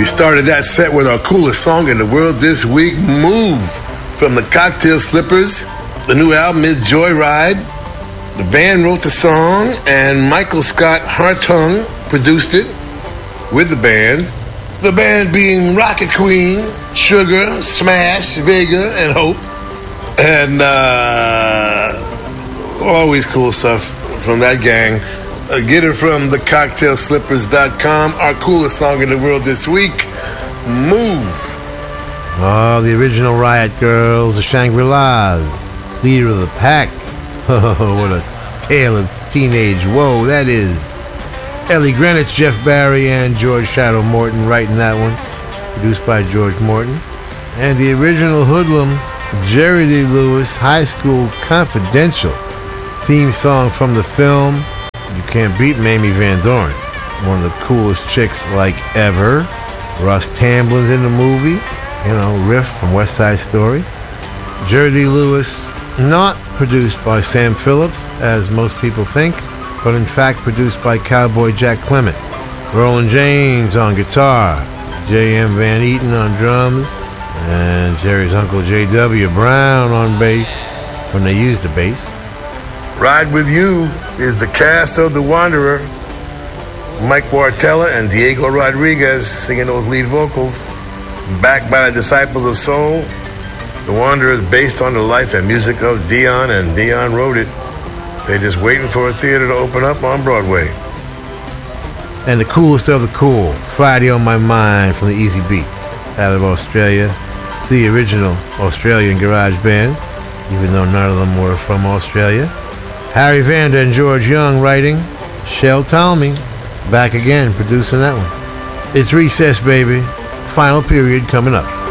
started that set with our coolest song in the world this week, Move, from the Cocktail Slippers. The new album is Joyride. The band wrote the song, and Michael Scott Hartung produced it with the band. The band being Rocket Queen, Sugar, Smash, Vega, and Hope. And always cool stuff from that gang. Get it from thecocktailslippers.com. Our coolest song in the world this week, Move. Oh, the original Riot Girls, the Shangri-Las, leader of the pack. Oh, what a tale of teenage woe that is. Ellie Greenwich, Jeff Barry, and George Shadow Morton writing that one. Produced by George Morton. And the original Hoodlum, Jerry Lee Lewis, High School Confidential. Theme song from the film You Can't Beat Mamie Van Doren. One of the coolest chicks like ever. Russ Tamblin's in the movie. You know, Riff from West Side Story. Jerry Lee Lewis, not produced by Sam Phillips, as most people think, but in fact produced by Cowboy Jack Clement. Roland James on guitar. J.M. Van Eaton on drums. And Jerry's uncle J.W. Brown on bass, when they used the bass. Ride With You is the cast of The Wanderer. Mike Wartella and Diego Rodriguez singing those lead vocals. Backed by the Disciples of Soul. The Wanderer is based on the life and music of Dion, and Dion wrote it. They're just waiting for a theater to open up on Broadway. And the coolest of the cool, Friday on My Mind from the Easy Beats, out of Australia. The original Australian garage band, even though none of them were from Australia. Harry Vanda and George Young writing. Shel Talmy back again producing that one. It's Recess, baby. Final period coming up.